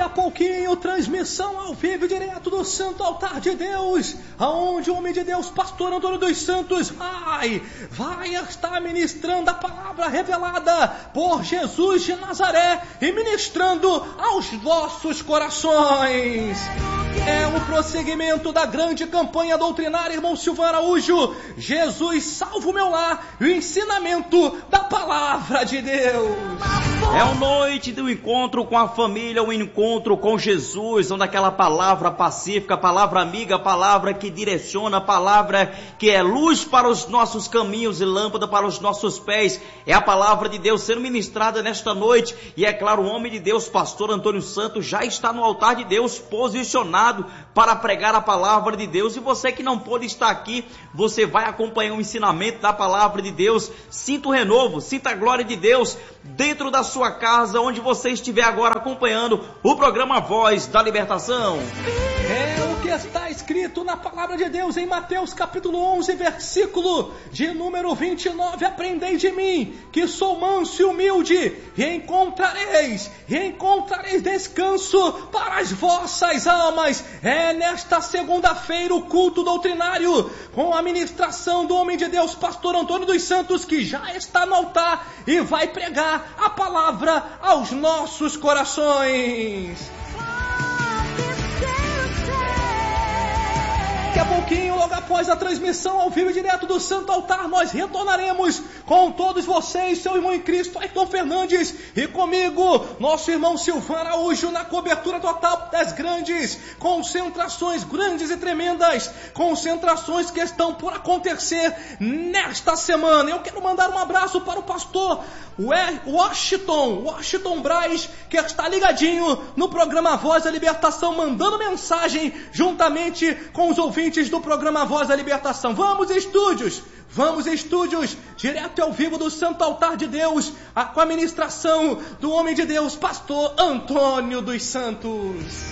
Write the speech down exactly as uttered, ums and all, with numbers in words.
a pouquinho, transmissão ao vivo direto do Santo Altar de Deus, aonde o homem de Deus, pastor Antônio dos Santos, vai, vai estar ministrando a palavra revelada por Jesus de Nazaré e ministrando aos vossos corações. É o prosseguimento da grande campanha doutrinária, irmão Silvano Araújo, Jesus salva o meu lar, e o ensinamento da palavra de Deus. É a noite do encontro com a família, o encontro com Jesus, onde aquela palavra pacífica, palavra amiga, palavra que direciona, palavra que é luz para os nossos caminhos e lâmpada para os nossos pés, é a palavra de Deus sendo ministrada nesta noite. E é claro, o homem de Deus, pastor Antônio Santos, já está no altar de Deus, posicionado para pregar a palavra de Deus. E você que não pôde estar aqui, você vai acompanhar o ensinamento da palavra de Deus. Sinta o renovo, sinta a glória de Deus dentro da sua casa, onde você estiver agora acompanhando o programa Voz da Libertação. É o que está escrito na palavra de Deus em Mateus capítulo onze, versículo de número vinte e nove. Aprendei de mim, que sou manso e humilde, e encontrareis, e encontrareis descanso para as vossas almas. É nesta segunda-feira o culto doutrinário, com a ministração do homem de Deus, pastor Antônio dos Santos, que já está no altar e vai pregar a palavra aos nossos corações. Daqui a pouquinho, logo após a transmissão ao vivo direto do Santo Altar, nós retornaremos com todos vocês, seu irmão em Cristo, Ayrton Fernandes, e comigo, nosso irmão Silvano Araújo, na cobertura total das grandes concentrações, grandes e tremendas concentrações que estão por acontecer nesta semana. Eu quero mandar um abraço para o pastor Washington, Washington Braz, que está ligadinho no programa Voz da Libertação, mandando mensagem juntamente com os ouvintes do programa Voz da Libertação. Vamos, estúdios! Vamos, estúdios! Direto e ao vivo do Santo Altar de Deus, a, com a ministração do homem de Deus, pastor Antônio dos Santos.